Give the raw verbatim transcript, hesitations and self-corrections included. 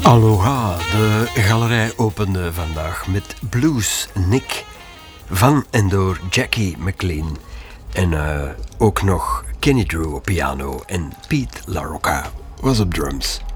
Aloha, de galerij opende vandaag met Blues Nick van en door Jackie McLean. En uh, ook nog Kenny Drew op piano en Pete LaRocca was op drums.